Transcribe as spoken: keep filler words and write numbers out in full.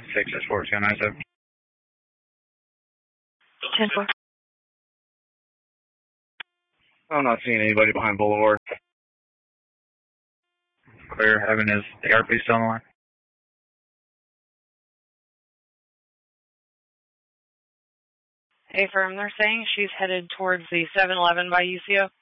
six is four two nine seven. ten four. I'm not seeing anybody behind Boulevard. Clear. Heaven is the A R P still on the line? Hey, firm, they're saying she's headed towards the seven eleven by U C O.